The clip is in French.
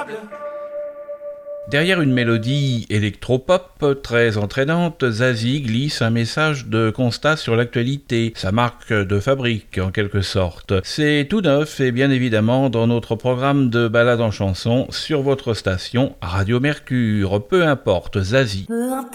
Derrière une mélodie électropop très entraînante, Zazie glisse un message de constat sur l'actualité, sa marque de fabrique en quelque sorte. C'est tout neuf et bien évidemment dans notre programme de balade en chanson sur votre station Radio Mercure, peu importe Zazie.